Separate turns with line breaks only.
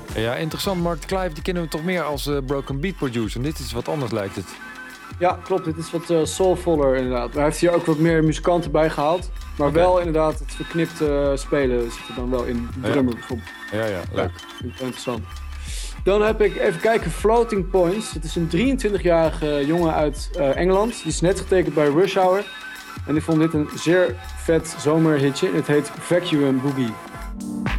Ja, interessant. Mark de Clive, die kennen we toch meer als broken beat producer. En dit is wat anders, lijkt het.
Ja, klopt. Dit is wat soulvoller inderdaad. Maar hij heeft hier ook wat meer muzikanten bij gehaald. Maar wel inderdaad het verknipte spelen zit er dan wel in. Drummer bijvoorbeeld.
Ja, leuk.
Vind ik interessant. Dan heb ik even kijken, Floating Points. Het is een 23-jarige jongen uit Engeland. Die is net getekend bij Rush Hour. En ik vond dit een zeer vet zomerhitje. Het heet Vacuum Boogie.